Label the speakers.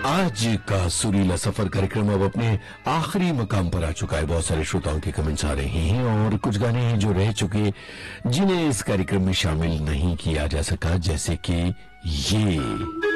Speaker 1: आज का सुरीला सफर कार्यक्रम अब अपने आखिरी मकाम पर आ चुका है। बहुत सारे श्रोताओं के कमेंट्स आ रहे हैं और कुछ गाने हैं जो रह चुके, जिन्हें इस कार्यक्रम में शामिल नहीं किया जा सका, जैसे कि ये